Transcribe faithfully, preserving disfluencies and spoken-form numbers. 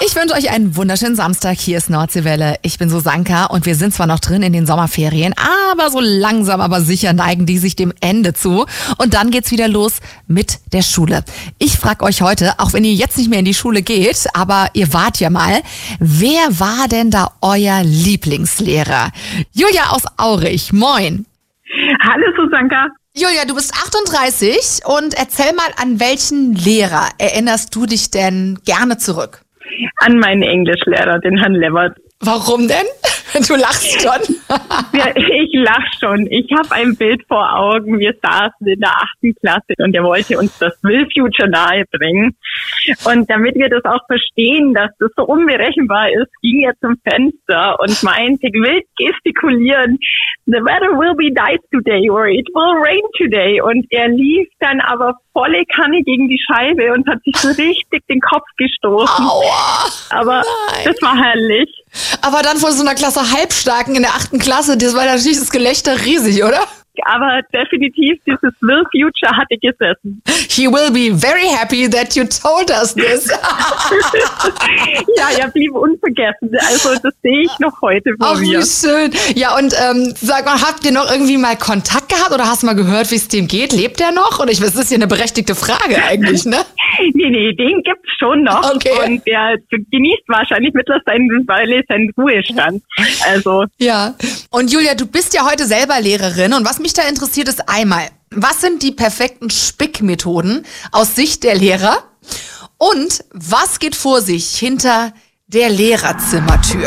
Ich wünsche euch einen wunderschönen Samstag. Hier ist Nordseewelle. Ich bin Susanka und wir sind zwar noch drin in den Sommerferien, aber so langsam aber sicher neigen die sich dem Ende zu. Und dann geht's wieder los mit der Schule. Ich frage euch heute, auch wenn ihr jetzt nicht mehr in die Schule geht, aber ihr wart ja mal, wer war denn da euer Lieblingslehrer? Julia aus Aurich, moin. Hallo Susanka. Julia, du bist achtunddreißig und erzähl mal, an welchen Lehrer erinnerst du dich denn gerne zurück? An meinen Englischlehrer, den Herrn Levert. Warum denn? Du lachst schon. Ja, ich lach schon. Ich habe ein Bild vor Augen. Wir saßen in der achten Klasse und er wollte uns das Will Future nahe bringen. Und damit wir das auch verstehen, dass das so unberechenbar ist, ging er zum Fenster und meinte wild gestikulieren, the weather will be nice today or it will rain today. Und er lief dann aber volle Kanne gegen die Scheibe und hat sich so richtig den Kopf gestoßen. Aua. Aber Nein. Das war herrlich. Aber dann vor so einer Klasse Halbstarken in der achten Klasse, das war natürlich das Gelächter riesig, oder? Aber definitiv, dieses Will Future hatte gesessen. He will be very happy that you told us this. Ja, er blieb unvergessen. Also das sehe ich noch heute vor Ach, mir. wie schön. Ja, und ähm, sag mal, habt ihr noch irgendwie mal Kontakt gehabt oder hast du mal gehört, wie es dem geht? Lebt er noch? Und ich weiß, das ist ja eine berechtigte Frage eigentlich, ne? Nee, nee, den gibt's schon noch. Okay. Und der genießt wahrscheinlich mittlerweile seinen Ruhestand. Also. Ja. Und Julia, du bist ja heute selber Lehrerin und was mich da interessiert ist einmal, was sind die perfekten Spickmethoden aus Sicht der Lehrer und was geht vor sich hinter der Lehrerzimmertür?